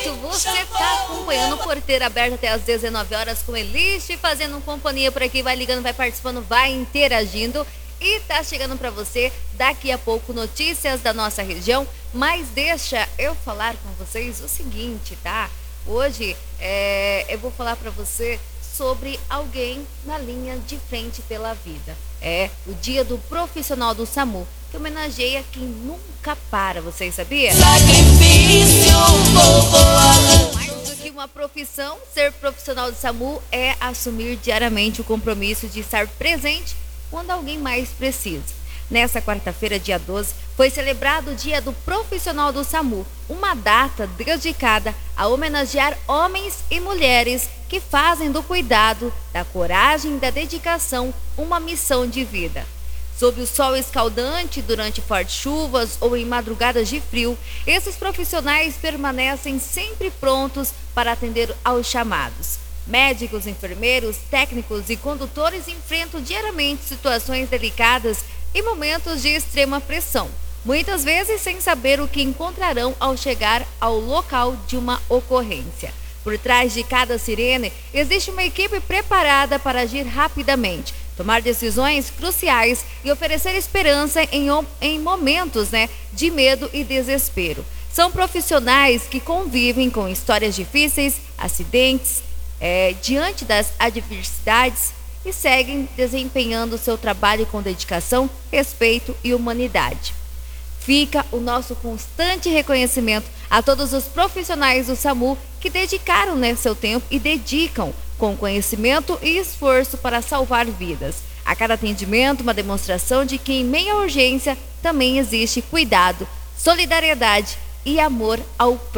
Perfeito, você está acompanhando o Porteira Aberta até às 19 horas com Elis, fazendo companhia por aqui, vai ligando, vai participando, vai interagindo. E tá chegando para você daqui a pouco notícias da nossa região, mas deixa eu falar com vocês o seguinte, tá? Hoje eu vou falar para você sobre alguém na linha de frente pela vida. É o Dia do Profissional do SAMU, que homenageia quem nunca para, vocês sabiam? Mais do que uma profissão, ser profissional do SAMU é assumir diariamente o compromisso de estar presente quando alguém mais precisa. Nessa quarta-feira, dia 12, foi celebrado o Dia do Profissional do SAMU, uma data dedicada a homenagear homens e mulheres que fazem do cuidado, da coragem e da dedicação uma missão de vida. Sob o sol escaldante, durante fortes chuvas ou em madrugadas de frio, esses profissionais permanecem sempre prontos para atender aos chamados. Médicos, enfermeiros, técnicos e condutores enfrentam diariamente situações delicadas e momentos de extrema pressão, muitas vezes sem saber o que encontrarão ao chegar ao local de uma ocorrência. Por trás de cada sirene, existe uma equipe preparada para agir rapidamente, tomar decisões cruciais e oferecer esperança em momentos de medo e desespero. São profissionais que convivem com histórias difíceis, acidentes, diante das adversidades e seguem desempenhando seu trabalho com dedicação, respeito e humanidade. Fica o nosso constante reconhecimento a todos os profissionais do SAMU que dedicaram seu tempo e dedicam com conhecimento e esforço para salvar vidas. A cada atendimento, uma demonstração de que em meio à urgência também existe cuidado, solidariedade e amor ao próximo.